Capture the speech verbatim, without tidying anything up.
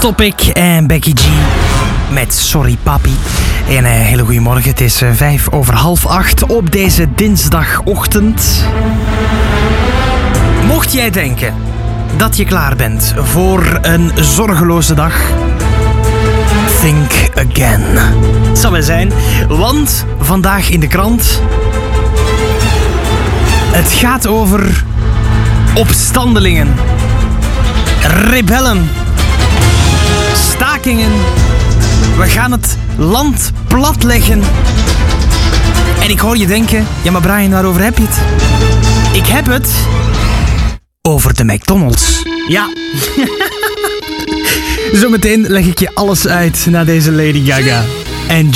Topic en Becky G met Sorry Papi. En een hele goede morgen. Het is vijf over half acht op deze dinsdagochtend. Mocht jij denken dat je klaar bent voor een zorgeloze dag, think again. Het zal wel zijn, want vandaag in de krant, het gaat over opstandelingen, rebellen, stakingen. We gaan het land platleggen. En ik hoor je denken, ja maar Brian, waarover heb je het? Ik heb het over de McDonald's. Ja. Zometeen leg ik je alles uit naar deze Lady Gaga. En